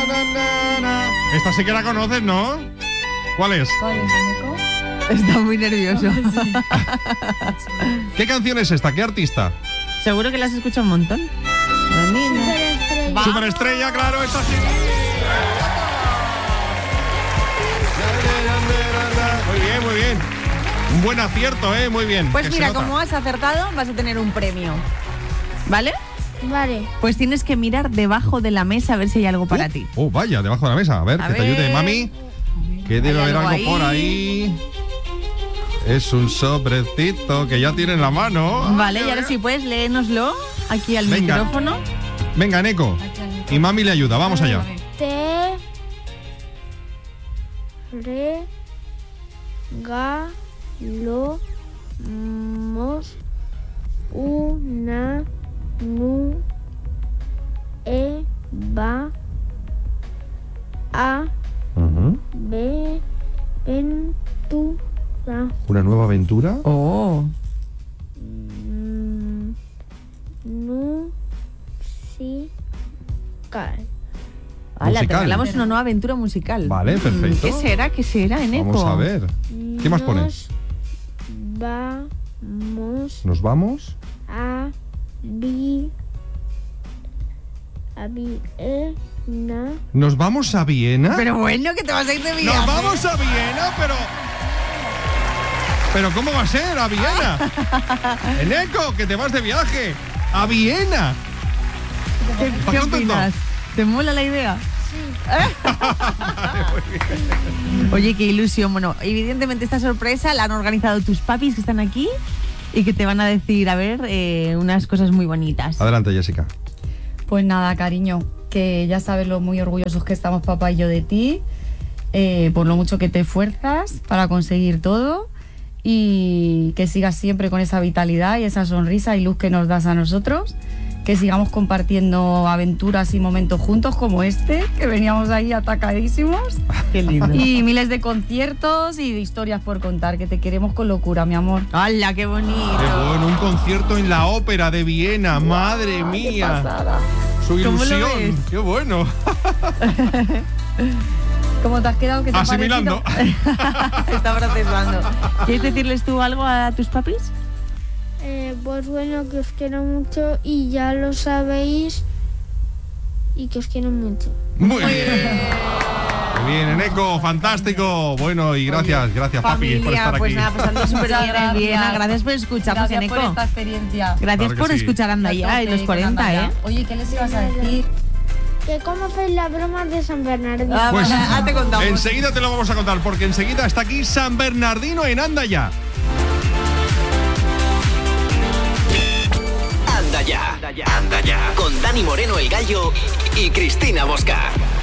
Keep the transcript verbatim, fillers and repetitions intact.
Esta sí que la conoces, ¿no? ¿Cuál es? ¿Cuál es, Nico? Está muy nervioso. Sí. ¿Qué canción es esta? ¿Qué artista? Seguro que la has escuchado un montón. Superestrella. Superestrella, claro, esta sí. Muy bien, muy bien. Un buen acierto, ¿eh? Muy bien. Pues que se mira, nota. como has acertado, vas a tener un premio. ¿Vale? Vale. Pues tienes que mirar debajo de la mesa a ver si hay algo para Uh, ti. Oh, vaya, debajo de la mesa. A ver, A que te ver. ayude, mami. Que debe ¿Hay haber algo algo por ahí? ahí. Es un sobrecito que ya tiene en la mano. Vale, y ahora si puedes, léenoslo aquí al Venga. micrófono. Venga, Neko. Y mami le ayuda, vamos allá. Te regalamos una nueva aventura. ¿Una nueva aventura? Oh. Mm, musical. Hala, te Musical. regalamos una nueva aventura musical. Vale, perfecto. ¿Qué será? ¿Qué será, Eneco? Vamos a ver. ¿Qué más pone? Nos vamos ¿Nos vamos? a vi a Viena. ¿Nos vamos a Viena? Pero bueno, que te vas a ir de viaje. ¡Nos vamos a Viena! Pero... ¿Pero cómo va a ser? ¿A Viena? Eneco, que te vas de viaje. ¡A Viena! ¿Qué, ¿Estás qué contento? opinas? ¿Te mola la idea? Oye, qué ilusión. Bueno, evidentemente esta sorpresa la han organizado tus papis que están aquí y que te van a decir, a ver, eh, unas cosas muy bonitas. Adelante, Jessica. Pues nada, cariño, que ya sabes lo muy orgullosos que estamos papá y yo de ti, eh, por lo mucho que te esfuerzas para conseguir todo y que sigas siempre con esa vitalidad y esa sonrisa y luz que nos das a nosotros, que sigamos compartiendo aventuras y momentos juntos como este, que veníamos ahí atacadísimos. Qué lindo. Y miles de conciertos y de historias por contar, que te queremos con locura, mi amor. ¡Hala, qué bonito! Qué bueno, un concierto en la ópera de Viena. ¡Madre ¡Qué mía! pasada! Su ¿Cómo lo ilusión. ves? ¡Qué bueno! ¿Cómo te has quedado? ¿Qué te ha Asimilando. parecido? Está procesando. ¿Quieres decirles tú algo a tus papis? Eh, pues bueno, que os quiero mucho y ya lo sabéis y que os quiero mucho. Muy bien. Muy bien, Eneco, fantástico. Bueno, y gracias, gracias, papi, por estar pues aquí. nada, pasando súper Muchas bien en Viena. gracias. Gracias por escucharnos, Gracias Eneco. por esta experiencia. Gracias Claro que por sí. escuchar Anda Ya y los cuarenta, ¿eh? Oye, ¿qué les ibas a decir? Que cómo hacéis la broma de San Bernardino. Ah, Pues vale, ahora te contamos. enseguida te lo vamos a contar, porque enseguida está aquí San Bernardino en Anda Ya. Anda ya, anda ya, con Dani Moreno el Gallo y Cristina Bosca.